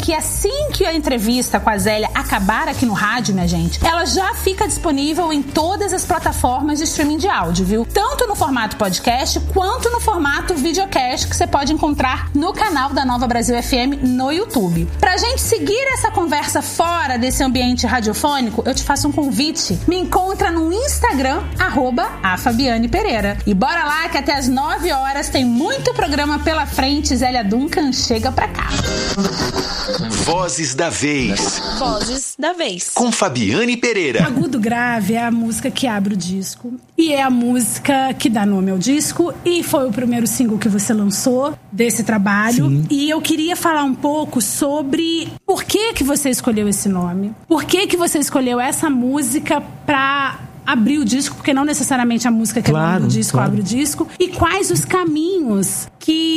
que assim que a entrevista com a Zélia acabar aqui no rádio, minha gente, ela já fica disponível em todas as plataformas de streaming de áudio, viu? Tanto no formato podcast, quanto no formato videocast, que você pode encontrar no canal da Nova Brasil FM no YouTube. Pra gente seguir essa conversa fora desse ambiente radiofônico, eu te faço um convite. Me encontra no Instagram, @afabianepereira. E bora lá que até às 9 horas tem muito programa pela frente. Zélia Duncan, chega pra cá. Vozes da Vez. Vozes da Vez. Com Fabiane Pereira. Agudo Grave é a música que abre o disco. E é a música que dá nome ao disco. E foi o primeiro single que você lançou desse trabalho. Sim. E eu queria falar um pouco sobre por que você escolheu esse nome. Por que você escolheu essa música pra abrir o disco, porque não necessariamente a música que é o nome do disco abre o disco. E quais os caminhos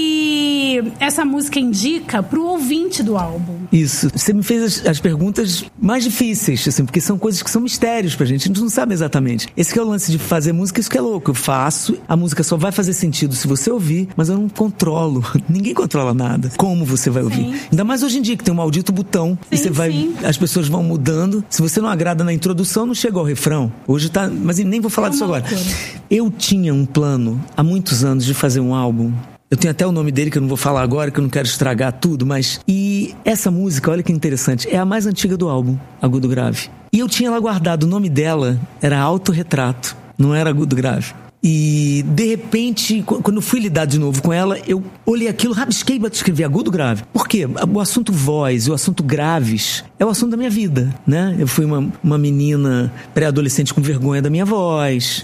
que essa música indica pro ouvinte do álbum? Isso. Você me fez as perguntas mais difíceis, assim, porque são coisas que são mistérios pra gente. A gente não sabe exatamente. Esse que é o lance de fazer música, isso que é louco. Eu faço, a música só vai fazer sentido se você ouvir, mas eu não controlo. Ninguém controla nada. Como você vai ouvir? Sim. Ainda mais hoje em dia, que tem um maldito botão. Sim, e você vai... Sim. As pessoas vão mudando. Se você não agrada na introdução, não chega ao refrão. Hoje tá... Mas nem vou falar disso agora. Eu tinha um plano há muitos anos de fazer um álbum. Eu tenho até o nome dele que eu não vou falar agora, que eu não quero estragar tudo, mas... E essa música, olha que interessante, é a mais antiga do álbum, Agudo Grave. E eu tinha lá guardado, o nome dela era Autorretrato, não era Agudo Grave. E, de repente, quando eu fui lidar de novo com ela, eu olhei aquilo, rabisquei e escrevi Agudo Grave. Por quê? O assunto voz, o assunto graves, é o assunto da minha vida, né? Eu fui uma menina pré-adolescente com vergonha da minha voz,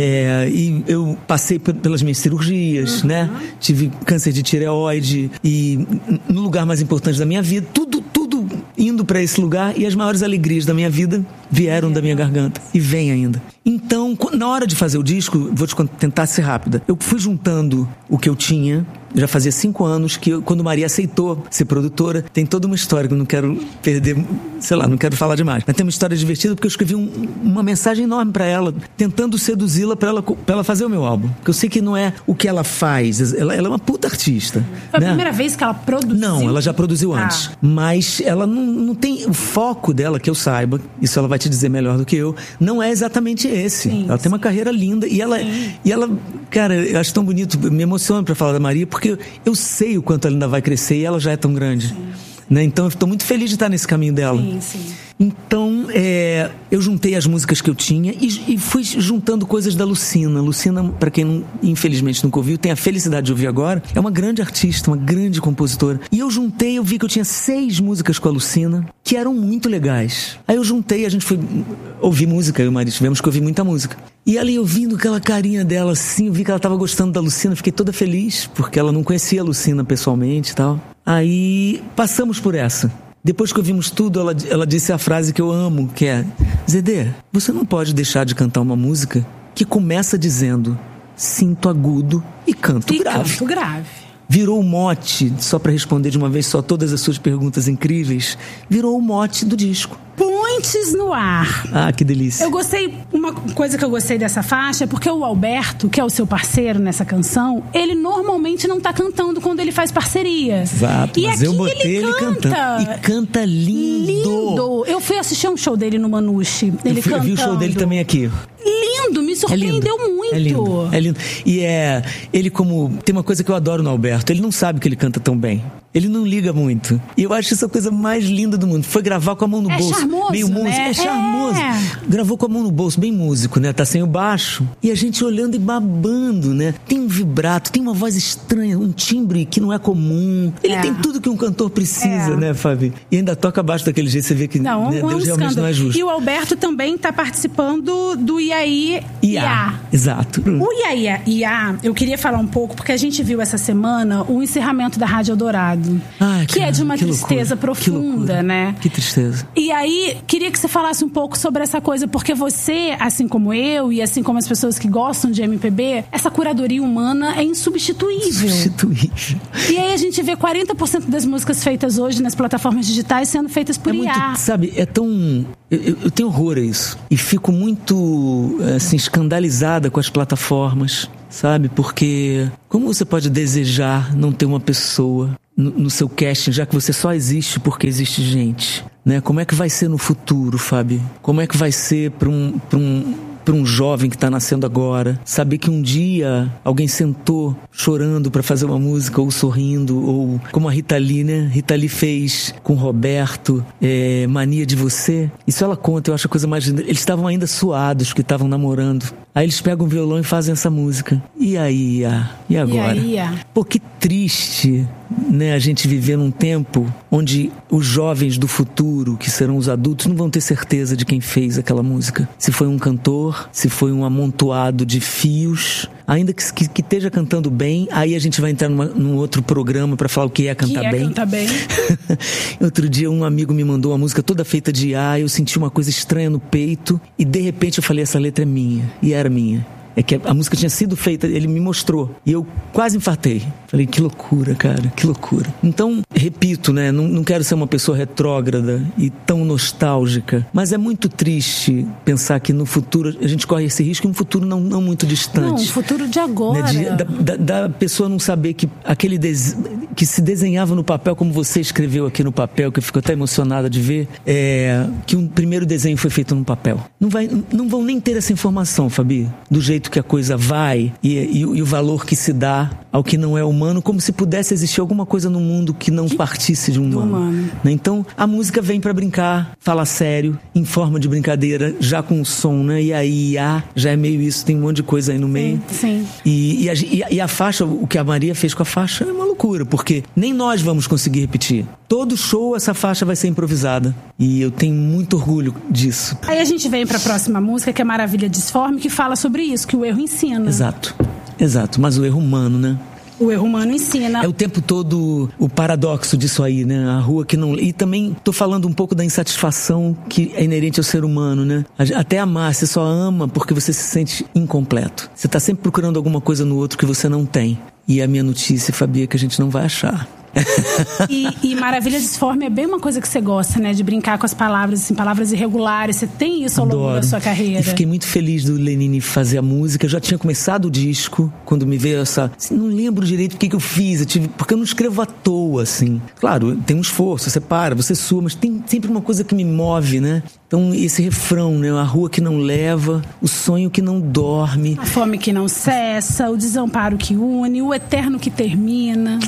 e eu passei pelas minhas cirurgias, né? Tive câncer de tireoide, e no lugar mais importante da minha vida, tudo indo para esse lugar, e as maiores alegrias da minha vida vieram da minha garganta, e vem ainda. Então, na hora de fazer o disco, vou tentar ser rápida, eu fui juntando o que eu tinha. Já fazia 5 anos que quando Maria aceitou ser produtora, tem toda uma história que eu não quero perder, sei lá, não quero falar demais, mas tem uma história divertida porque eu escrevi uma mensagem enorme pra ela, tentando seduzila pra ela fazer o meu álbum, porque eu sei que não é o que ela faz, ela é uma puta artista. Foi a primeira vez que ela produziu? Não, ela já produziu antes, mas ela não tem o foco dela, que eu saiba, isso ela vai te dizer melhor do que eu, não é exatamente esse. Sim, ela tem uma carreira linda e ela, cara, eu acho tão bonito, me emociona pra falar da Maria, porque eu sei o quanto ela ainda vai crescer e ela já é tão grande. Né? Então eu estou muito feliz de estar nesse caminho dela. Sim. Então eu juntei as músicas que eu tinha e fui juntando coisas da Lucina. Lucina, para quem infelizmente nunca ouviu, tem a felicidade de ouvir agora, é uma grande artista, uma grande compositora. E eu vi que eu tinha 6 músicas com a Lucina que eram muito legais. Aí eu juntei, a gente foi ouvir música, eu e o marido tivemos que ouvir muita música. E ali eu vindo aquela carinha dela assim, eu vi que ela estava gostando da Lucina, fiquei toda feliz, porque ela não conhecia a Lucina pessoalmente e tal. Aí passamos por essa. Depois que ouvimos tudo, ela disse a frase que eu amo, que é: Zedê, você não pode deixar de cantar uma música que começa dizendo sinto agudo e canto grave. Virou o mote, só para responder de uma vez só todas as suas perguntas incríveis, virou o mote do disco. Pontes no Ar. Ah, que delícia. Eu gostei, uma coisa que eu gostei dessa faixa é porque o Alberto, que é o seu parceiro nessa canção, ele normalmente não tá cantando quando ele faz parceria. Exato, e mas aqui eu botei ele cantando. E canta lindo. Eu fui assistir um show dele no Manouche. Ele cantando. Eu vi o show dele também aqui. Lindo, me surpreendeu muito. É lindo. E ele tem uma coisa que eu adoro no Alberto, ele não sabe que ele canta tão bem. Ele não liga muito. E eu acho isso a coisa mais linda do mundo. Foi gravar com a mão no bolso. Charmoso, meio músico. Né? É charmoso. Gravou com a mão no bolso, bem músico, né? Tá sem o baixo. E a gente olhando e babando, né? Tem um vibrato, tem uma voz estranha, um timbre que não é comum. Ele tem tudo que um cantor precisa, né, Fabi? E ainda toca baixo daquele jeito, você vê que não, né, Deus realmente não é justo. E o Alberto também tá participando do Iaí Iá. Exato. O Iaí Iá, eu queria falar um pouco, porque a gente viu essa semana o encerramento da Rádio Eldorado. Que é de uma tristeza profunda, né? Que tristeza. E aí, queria que você falasse um pouco sobre essa coisa, porque você, assim como eu, e assim como as pessoas que gostam de MPB, essa curadoria humana é insubstituível. E aí a gente vê 40% das músicas feitas hoje nas plataformas digitais sendo feitas por IA. Sabe, é tão... Eu tenho horror a isso. E fico muito, assim, escandalizada com as plataformas, sabe? Porque como você pode desejar não ter uma pessoa no seu casting, já que você só existe porque existe gente, né? Como é que vai ser no futuro, Fábio? Como é que vai ser para um jovem que está nascendo agora, saber que um dia alguém sentou chorando para fazer uma música, ou sorrindo, ou como a Rita Lee, né? Rita Lee fez com Roberto, Mania de Você. Isso ela conta, eu acho a coisa mais linda. Eles estavam ainda suados, que estavam namorando. Aí eles pegam o violão e fazem essa música. E aí, e agora? Pô, que triste, né? A gente viver num tempo onde os jovens do futuro, que serão os adultos, não vão ter certeza de quem fez aquela música. Se foi um cantor, se foi um amontoado de fios, ainda que esteja cantando bem, aí a gente vai entrar num outro programa para falar o que é cantar bem. Cantar bem. Outro dia um amigo me mandou uma música toda feita de IA, eu senti uma coisa estranha no peito e de repente eu falei, essa letra é minha, e era minha. É que a música tinha sido feita, ele me mostrou. E eu quase infartei. Falei, que loucura, cara, que loucura. Então, repito, né, não quero ser uma pessoa retrógrada e tão nostálgica, mas é muito triste pensar que no futuro, a gente corre esse risco em um futuro não muito distante. Não, um futuro de agora. Né, da pessoa não saber que aquele que se desenhava no papel, como você escreveu aqui no papel, que eu fico até emocionada de ver, que um primeiro desenho foi feito no papel. Não vão nem ter essa informação, Fabi, do jeito que a coisa vai e o valor que se dá ao que não é humano, como se pudesse existir alguma coisa no mundo que não partisse de um humano. Né? Então, a música vem pra brincar, fala sério, em forma de brincadeira, já com o som, né? E aí, já é meio isso, tem um monte de coisa aí no meio. Sim. E a faixa, o que a Maria fez com a faixa é uma loucura, porque nem nós vamos conseguir repetir. Todo show essa faixa vai ser improvisada. E eu tenho muito orgulho disso. Aí a gente vem pra próxima música, que é Maravilha Disforme, que fala sobre isso, que o erro ensina. Exato, mas o erro humano, né? O erro humano ensina. É o tempo todo o paradoxo disso aí, né? A rua que não... E também tô falando um pouco da insatisfação que é inerente ao ser humano, né? Até amar, você só ama porque você se sente incompleto. Você tá sempre procurando alguma coisa no outro que você não tem. E a minha notícia, Fabi, é que a gente não vai achar. E Maravilha Disforme é bem uma coisa que você gosta, né? De brincar com as palavras, assim, palavras irregulares. Você tem isso ao longo da sua carreira. E fiquei muito feliz do Lenine fazer a música. Eu já tinha começado o disco, quando me veio essa... Assim, não lembro direito o que eu fiz. Porque eu não escrevo à toa, assim. Claro, tem um esforço, você para, você sua, mas tem sempre uma coisa que me move, né? Então, esse refrão, né? A rua que não leva, o sonho que não dorme. A fome que não cessa, o desamparo que une, o eterno que termina.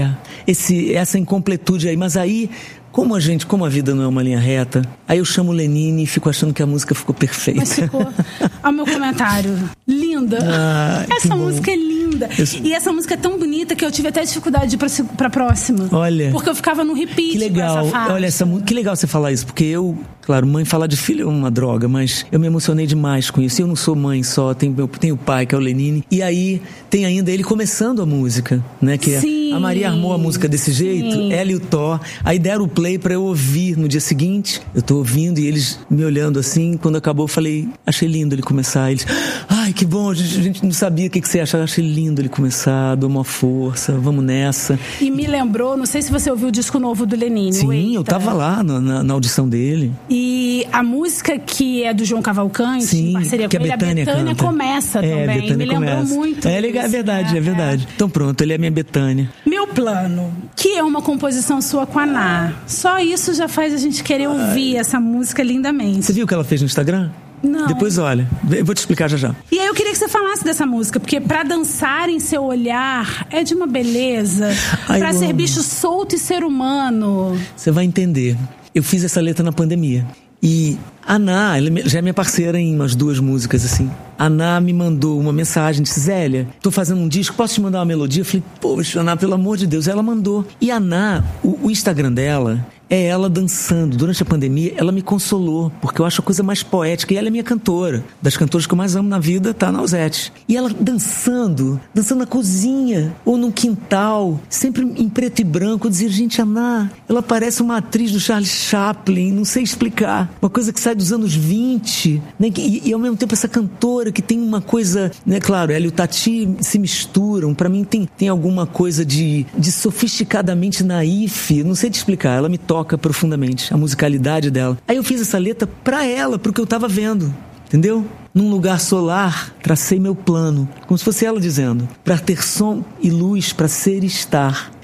Essa incompletude aí. Mas aí, como a vida não é uma linha reta, aí eu chamo o Lenine e fico achando que a música ficou perfeita. Mas ficou. Ao meu comentário, linda. Essa música é linda. E essa música é tão bonita que eu tive até dificuldade de ir pra próxima. Olha. Porque eu ficava no repeat. Que legal. Com essa faixa. Olha, que legal você falar isso, porque claro, mãe falar de filho é uma droga, mas eu me emocionei demais com isso. Eu não sou mãe só, tenho o pai, que é o Lenine. E aí tem ainda ele começando a música, né? Que a Maria armou a música desse jeito, ela e o Thó. Aí deram o play pra eu ouvir no dia seguinte. Eu tô ouvindo e eles me olhando assim. Quando acabou, eu falei, achei lindo ele começar. Eles, ai, que bom, a gente não sabia o que você achava. Achei lindo ele começar, dou uma força, vamos nessa. E me lembrou, não sei se você ouviu o disco novo do Lenine. Sim, eu tava lá na audição dele. E a música que é do João Cavalcante, sim, em parceria com ele, a Bethânia começa também. Bethânia me lembrou começa. muito. É legal, é verdade. Então pronto, ele é minha Bethânia. Meu Plano, que é uma composição sua com a Ná. Só isso já faz a gente querer ouvir essa música lindamente. Você viu o que ela fez no Instagram? Não. Depois olha, eu vou te explicar já. E aí eu queria que você falasse dessa música, porque pra dançar em seu olhar é de uma beleza. Pra ser bicho solto e ser humano. Você vai entender. Eu fiz essa letra na pandemia. E a Ná, ela já é minha parceira em umas 2 músicas, assim. A Ná me mandou uma mensagem, disse, Zélia, tô fazendo um disco, posso te mandar uma melodia? Eu falei, poxa, Ná, pelo amor de Deus. Ela mandou. E a Ná, o Instagram dela é ela dançando. Durante a pandemia, ela me consolou, porque eu acho a coisa mais poética. E ela é minha cantora. Das cantoras que eu mais amo na vida, tá a Nausete. E ela dançando na cozinha, ou no quintal, sempre em preto e branco. Eu dizia, gente, a Ná, ela parece uma atriz do Charlie Chaplin, não sei explicar. Uma coisa que sai dos anos 20, né? E ao mesmo tempo essa cantora que tem uma coisa, né? Claro, ela e o Tati se misturam. Pra mim tem alguma coisa de sofisticadamente naif, não sei te explicar. Ela me toca profundamente, a musicalidade dela. Aí eu fiz essa letra pra ela, pro que eu tava vendo, entendeu? Num lugar solar, tracei meu plano, como se fosse ela dizendo, pra ter som e luz, pra ser e estar.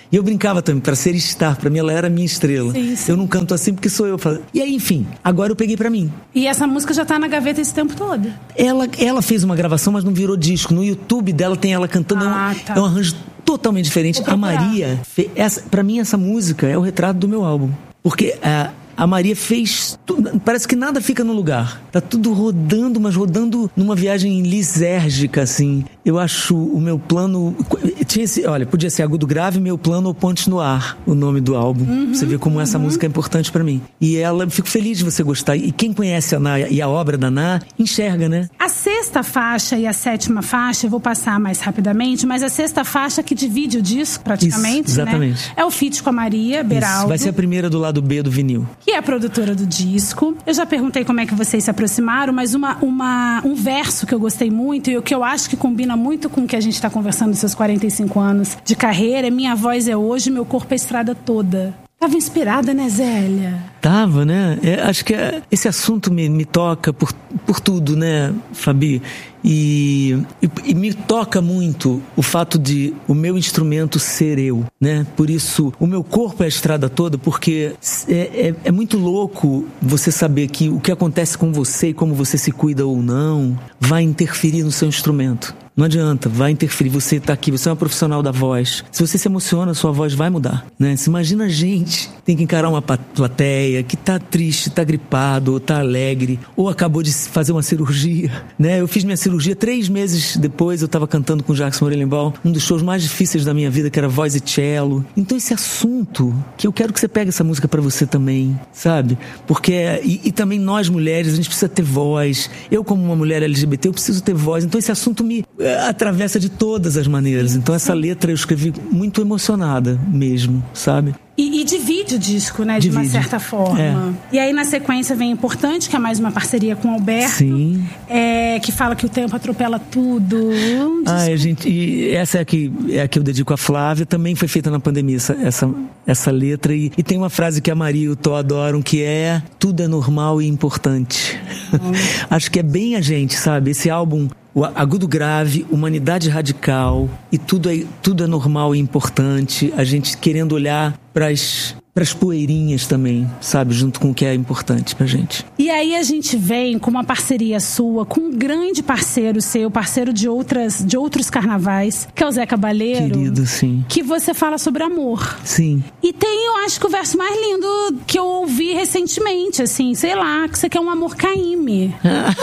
E eu brincava também, pra ser star, pra mim ela era a minha estrela. Sim. Eu não canto assim porque sou eu. E aí, enfim, agora eu peguei pra mim. E essa música já tá na gaveta esse tempo todo. Ela fez uma gravação, mas não virou disco. No YouTube dela tem ela cantando, tá. é um arranjo totalmente diferente. A Maria, pra mim essa música é o retrato do meu álbum. Porque a Maria fez tudo, parece que nada fica no lugar. Tá tudo rodando, mas rodando numa viagem lisérgica, assim. Eu acho o meu plano... podia ser Agudo Grave, Meu Plano ou Pontes no Ar, o nome do álbum. Você vê como essa música é importante pra mim. E fico feliz de você gostar. E quem conhece a Ná e a obra da Ná, enxerga, né? A 6ª faixa e a 7ª faixa, eu vou passar mais rapidamente, mas a 6ª faixa que divide o disco, praticamente, isso, exatamente. Né? É o feat com a Maria Beraldo. Isso, vai ser a primeira do lado B do vinil. Que é a produtora do disco. Eu já perguntei como é que vocês se aproximaram, mas um verso que eu gostei muito e o que eu acho que combina muito com o que a gente está conversando nos seus 45 anos de carreira é Minha Voz é Hoje, Meu Corpo é Estrada Toda. Tava inspirada, né, Zélia? Tava, né? Acho que esse assunto me toca por tudo, né, Fabi? E me toca muito o fato de o meu instrumento ser eu, né? Por isso, o meu corpo é a estrada toda, porque é muito louco você saber que o que acontece com você e como você se cuida ou não vai interferir no seu instrumento. Não adianta, vai interferir. Você tá aqui, você é uma profissional da voz. Se você se emociona, sua voz vai mudar, né? Se imagina a gente tem que encarar uma plateia que tá triste, tá gripado, ou tá alegre, ou acabou de fazer uma cirurgia, né? Eu fiz minha cirurgia 3 meses depois, eu tava cantando com o Jackson Morelenbaum, um dos shows mais difíceis da minha vida, que era voz e cello. Então esse assunto, que eu quero que você pegue essa música pra você também, sabe? Porque, e também nós mulheres, a gente precisa ter voz. Eu como uma mulher LGBT, eu preciso ter voz. Então esse assunto me atravessa de todas as maneiras. Então essa letra eu escrevi muito emocionada mesmo, sabe? E divide o disco, né? De uma certa forma. E aí na sequência vem Importante, que é mais uma parceria com o Alberto. Sim. Que fala que o tempo atropela tudo. Gente, e essa é a que eu dedico a Flávia. Também foi feita na pandemia essa letra. E tem uma frase que a Maria e o Tó adoram, que é: tudo é normal e importante. Acho que é bem a gente, sabe? Esse álbum, o Agudo Grave, Humanidade Radical, e tudo é normal e importante. A gente querendo olhar pras poeirinhas também, sabe? Junto com o que é importante pra gente. E aí a gente vem com uma parceria sua, com um grande parceiro seu, parceiro de outros carnavais, que é o Zé Cabaleiro. Querido, sim. Que você fala sobre amor. Sim. E tem, eu acho que o verso mais lindo que eu ouvi recentemente, assim, sei lá, que você quer um amor caíme.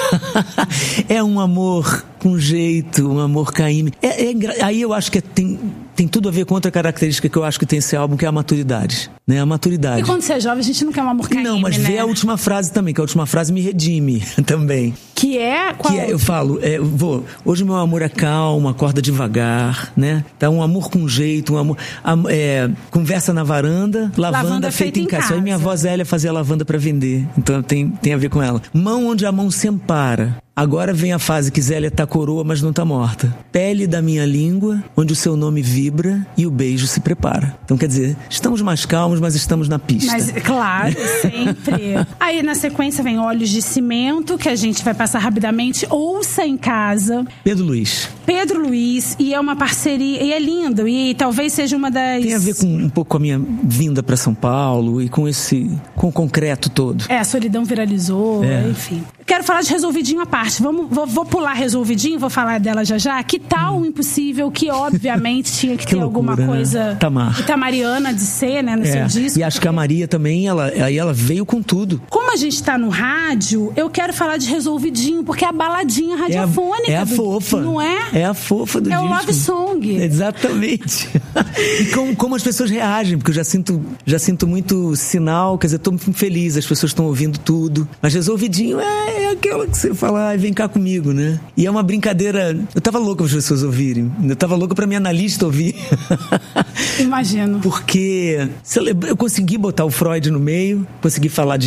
É um amor com jeito, um amor caíme. Aí eu acho que tem tudo a ver com outra característica que eu acho que tem esse álbum, que é a maturidade, né? A maturidade. E quando você é jovem, a gente não quer um amor caíme, não, mas né? vê a última frase também, que a última frase me redime também. Que é? Qual? Que é, eu falo, hoje meu amor é calmo, acorda devagar, né? Tá um amor com jeito, um amor... conversa na varanda, lavanda feita em casa. Aí minha avó Zélia fazia lavanda pra vender, então tem a ver com ela. Mão onde a mão se ampara. Agora vem a fase que Zélia tá coroa, mas não tá morta. Pele da minha língua, onde o seu nome vibra e o beijo se prepara. Então, quer dizer, estamos mais calmos, mas estamos na pista. Mas, claro, sempre. Aí, na sequência, vem Olhos de Cimento, que a gente vai passar rapidamente. Ouça em Casa. Pedro Luiz, e é uma parceria, e é lindo, e talvez seja uma das... Tem a ver com um pouco com a minha vinda pra São Paulo e com o concreto todo. A solidão viralizou, enfim. Quero falar de Resolvidinho à parte. Vou pular Resolvidinho, vou falar dela já. Que tal o Impossível, que obviamente tinha que ter loucura, alguma coisa... Né? Tamar. Itamariana de ser, né, no seu disco. E acho que a Maria também, ela veio com tudo. Como a gente tá no rádio, eu quero falar de Resolvidinho, porque é a baladinha radiofônica. É a fofa. Não é? É a fofa do disco. É o love song. Exatamente. E como as pessoas reagem, porque eu já sinto muito sinal, quer dizer, tô muito feliz, as pessoas estão ouvindo tudo. Mas Resolvidinho é aquela que você fala, vem cá comigo, né? E é uma brincadeira. Eu tava louco para as pessoas ouvirem. Eu tava louco pra minha analista ouvir. Imagino. Porque eu consegui botar o Freud no meio, consegui falar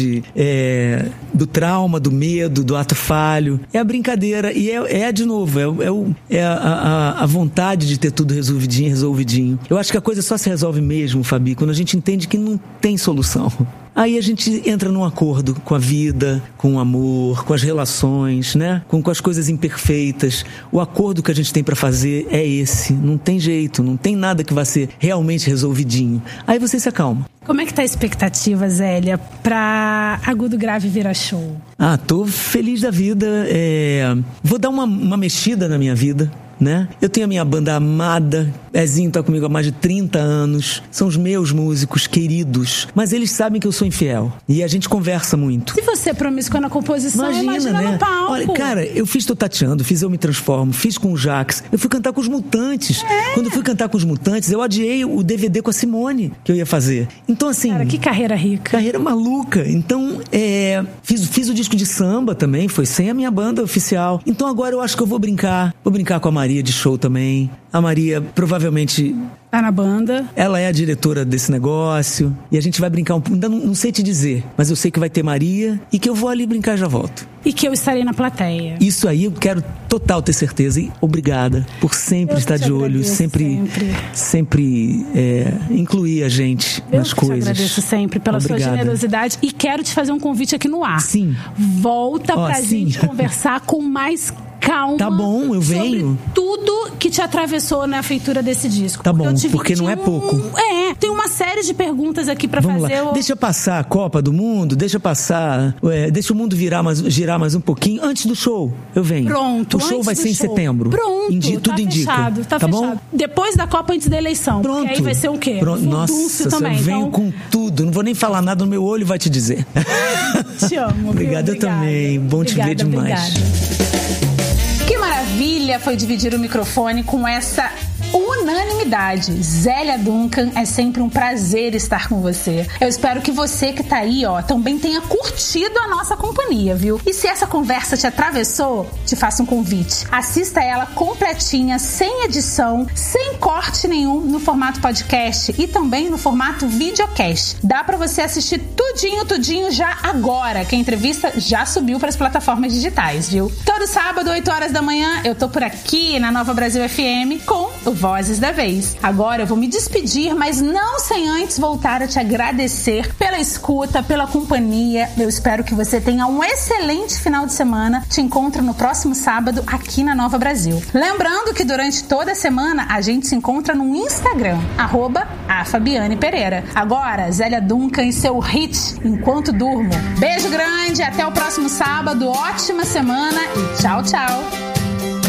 do trauma, do medo, do ato falho. É a brincadeira. E de novo, a vontade de ter tudo resolvidinho. Eu acho que a coisa só se resolve mesmo, Fabi, quando a gente entende que não tem solução. Aí a gente entra num acordo com a vida, com o amor, com as relações, né? Com as coisas imperfeitas. O acordo que a gente tem pra fazer é esse. Não tem jeito, não tem nada que vá ser realmente resolvidinho. Aí você se acalma. Como é que tá a expectativa, Zélia, pra Agudo Grave virar show? Tô feliz da vida. Vou dar uma mexida na minha vida, né? Eu tenho a minha banda amada. Ezinho tá comigo há mais de 30 anos. São os meus músicos queridos. Mas eles sabem que eu sou infiel. E a gente conversa muito. Se você é promíscua na composição, imagina né? no palco. Olha, cara, eu fiz Tô Tateando, fiz Eu Me Transformo, fiz com o Jax. Eu fui cantar com os Mutantes. Quando eu fui cantar com os Mutantes, eu adiei o DVD com a Simone que eu ia fazer. Então, assim... Cara, que carreira rica. Carreira maluca. Então, fiz o disco de samba também, foi sem a minha banda oficial. Então agora eu acho que eu vou brincar. Vou brincar com a Maria de show também. A Maria provavelmente... Tá na banda. Ela é a diretora desse negócio. E a gente vai brincar um pouco. Ainda não sei te dizer, mas eu sei que vai ter Maria e que eu vou ali brincar e já volto. E que eu estarei na plateia. Isso aí eu quero total ter certeza. E obrigada por sempre estar de olho, sempre incluir a gente nas coisas. Eu te agradeço sempre pela sua generosidade. E quero te fazer um convite aqui no ar. Sim. Volta pra gente conversar com mais calma. Tá bom, eu venho. Sobre tudo que te atravessou na feitura desse disco. Tá bom, porque não é pouco. Tem uma série de perguntas aqui pra fazer. Deixa passar a Copa do Mundo, deixa o mundo girar mais um pouquinho. Antes do show, eu venho. Pronto. O show vai ser em setembro. Pronto. Tudo indica. Tá fechado. Bom? Depois da Copa, antes da eleição. Pronto. Aí vai ser o quê? Pronto. Nossa, também. Eu venho com tudo. Não vou nem falar nada, no meu olho vai te dizer. Te amo. Obrigada, eu também. Bom te ver demais. Obrigada. Que maravilha foi dividir o microfone com essa unanimidade. Zélia Duncan, é sempre um prazer estar com você. Eu espero que você que tá aí, também tenha curtido a nossa companhia, viu? E se essa conversa te atravessou, te faço um convite. Assista ela completinha, sem edição, sem corte nenhum, no formato podcast e também no formato videocast. Dá pra você assistir tudinho já agora, que a entrevista já subiu para as plataformas digitais, viu? Todo sábado, 8 horas da manhã, eu tô por aqui na Nova Brasil FM com o Vozes da Vez. Agora eu vou me despedir, mas não sem antes voltar a te agradecer pela escuta, pela companhia. Eu espero que você tenha um excelente final de semana. Te encontro no próximo sábado aqui na Nova Brasil. Lembrando que durante toda a semana a gente se encontra no Instagram, @afabianepereira. Agora, Zélia Duncan e seu hit Enquanto Durmo. Beijo grande, até o próximo sábado, ótima semana e tchau, tchau.